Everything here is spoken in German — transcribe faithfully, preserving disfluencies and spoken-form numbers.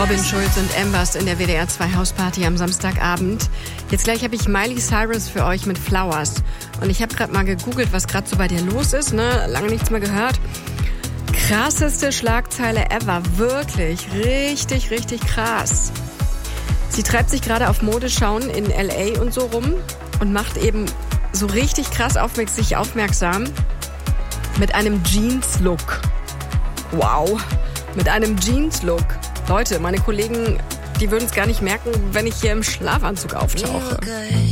Robin Schulz und Ambers in der W D R zwei Hausparty am Samstagabend. Jetzt gleich habe ich Miley Cyrus für euch mit Flowers. Und ich habe gerade mal gegoogelt, was gerade so bei dir los ist, ne? Lange nichts mehr gehört. Krasseste Schlagzeile ever. Wirklich. Richtig, richtig krass. Sie treibt sich gerade auf Modeschauen in L A und so rum und macht eben so richtig krass auf sich aufmerksam mit einem Jeans-Look. Wow. Mit einem Jeans-Look. Leute, meine Kollegen, die würden es gar nicht merken, wenn ich hier im Schlafanzug auftauche.